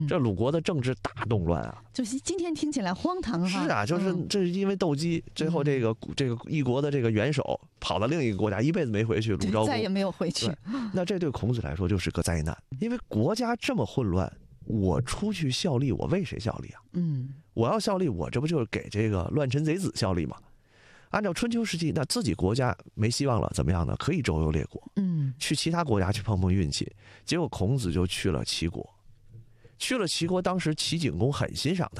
这鲁国的政治大动乱啊， 就是今天听起来荒唐哈。 是啊，就是这是因为斗鸡，最后这个一国的这个元首跑到另一个国家，一辈子没回去，鲁昭公再也没有回去。 那这对孔子来说就是个灾难，因为国家这么混乱，我出去效力，我为谁效力啊？我要效力，我这不就是给这个乱臣贼子效力吗？按照春秋时期，那自己国家没希望了，怎么样呢？可以周游列国，去其他国家去碰碰运气。结果孔子就去了齐国，当时齐景公很欣赏他。